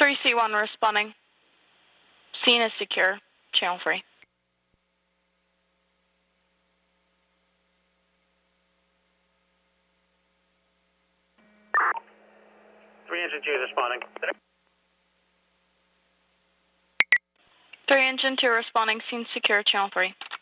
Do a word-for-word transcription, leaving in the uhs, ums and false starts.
three C one responding. Scene is secure. Channel three. three engine two responding. three engine two responding. Scene secure. Channel three.